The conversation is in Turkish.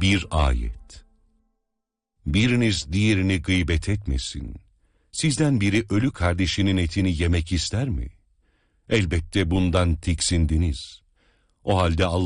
Bir ayet. Biriniz diğerini gıybet etmesin. Sizden biri ölü kardeşinin etini yemek ister mi? Elbette bundan tiksindiniz. O halde Allah